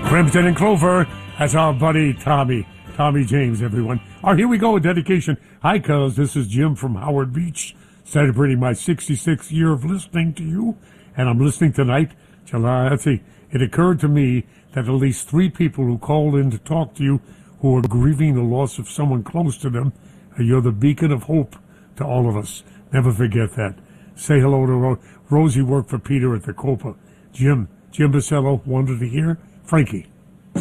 Crimson and Clover, that's our buddy Tommy James, everyone. All right, here we go, a dedication. Hi, cuz, this is Jim from Howard Beach, celebrating my 66th year of listening to you, and I'm listening tonight. Let's see, it occurred to me that at least 3 people who called in to talk to you who are grieving the loss of someone close to them, you're the beacon of hope to all of us. Never forget that. Say hello to Rosie, worked for Peter at the Copa. Jim Basello wanted to hear Frankie.